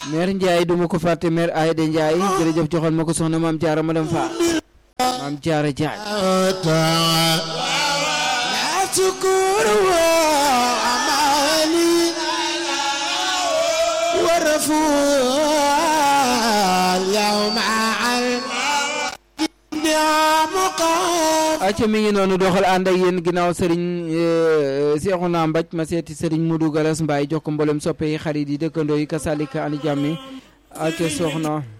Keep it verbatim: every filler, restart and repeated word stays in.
mère Ndiaye duma ko fàtte mère Aïda Ndiaye jërëjëf joxal ma ko soxna maam Diarra madame Fall maam Diarra Diagne la tukuru amali wa raful yawma al acca mi ngi noonu doxal ànd ak yéen ginnaaw Serigne Cheikhouna Mbaj ma seeti Serigne Modou Galas Mbaye jox ko mboolem soppe yi xarit yi dëkkandoo yi kasalika ani jàmmi acca soxna